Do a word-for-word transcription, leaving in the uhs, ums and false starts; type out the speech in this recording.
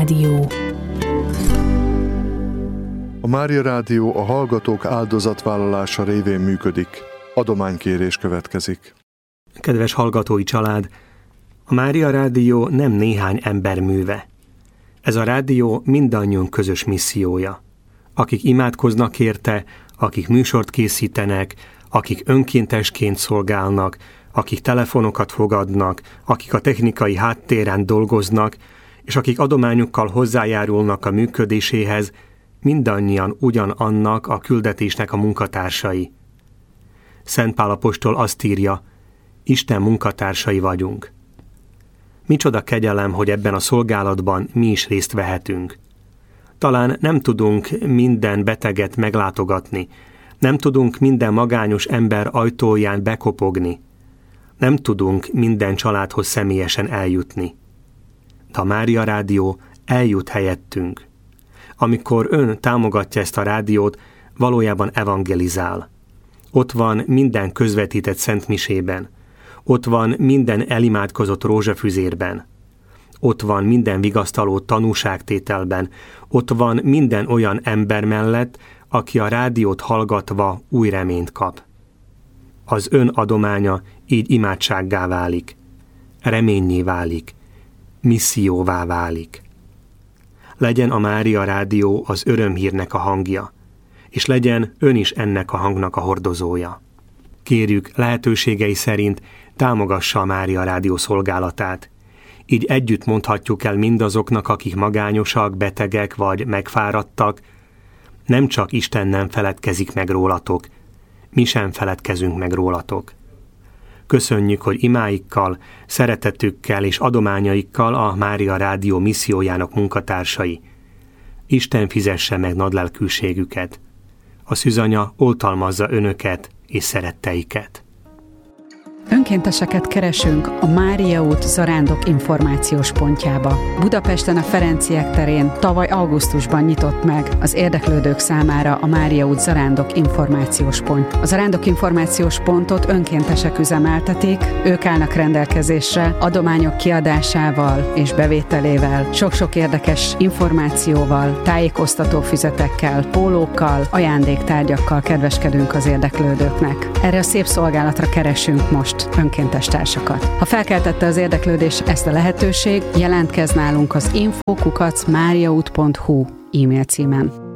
Rádió. A Mária Rádió a hallgatók áldozatvállalása révén működik. Adománykérés következik. Kedves hallgatói család, a Mária Rádió nem néhány ember műve. Ez a rádió mindannyiunk közös missziója. Akik imádkoznak érte, akik műsort készítenek, akik önkéntesként szolgálnak, akik telefonokat fogadnak, akik a technikai háttéren dolgoznak, és akik adományukkal hozzájárulnak a működéséhez, mindannyian ugyanannak a küldetésnek a munkatársai. Szent Pál apostol azt írja, Isten munkatársai vagyunk. Micsoda kegyelem, hogy ebben a szolgálatban mi is részt vehetünk. Talán nem tudunk minden beteget meglátogatni, nem tudunk minden magányos ember ajtóján bekopogni, nem tudunk minden családhoz személyesen eljutni. De a Mária Rádió eljut helyettünk. Amikor ön támogatja ezt a rádiót, valójában evangelizál. Ott van minden közvetített szentmisében. Ott van minden elimádkozott rózsafüzérben. Ott van minden vigasztaló tanúságtételben. Ott van minden olyan ember mellett, aki a rádiót hallgatva új reményt kap. Az ön adománya így imádsággá válik, reménnyé válik, misszióvá válik. Legyen a Mária Rádió az örömhírnek a hangja, és legyen ön is ennek a hangnak a hordozója. Kérjük, lehetőségei szerint támogassa a Mária Rádió szolgálatát. Így együtt mondhatjuk el mindazoknak, akik magányosak, betegek vagy megfáradtak, nem csak Isten nem feledkezik meg rólatok, mi sem feledkezünk meg rólatok. Köszönjük, hogy imáikkal, szeretetükkel és adományaikkal a Mária Rádió missziójának munkatársai. Isten fizesse meg nagylelkűségüket. A Szűzanya oltalmazza önöket és szeretteiket. Önkénteseket keresünk a Mária út Zarándok információs pontjába. Budapesten a Ferenciek terén tavaly augusztusban nyitott meg az érdeklődők számára a Mária út Zarándok információs pont. A Zarándok információs pontot önkéntesek üzemeltetik, ők állnak rendelkezésre adományok kiadásával és bevételével, sok-sok érdekes információval, tájékoztató füzetekkel, pólókkal, ajándéktárgyakkal kedveskedünk az érdeklődőknek. Erre a szép szolgálatra keresünk most önkéntes társakat. Ha felkeltette az érdeklődés ezt a lehetőség, jelentkezz nálunk az info kukac máriaút pont hu e-mail címen.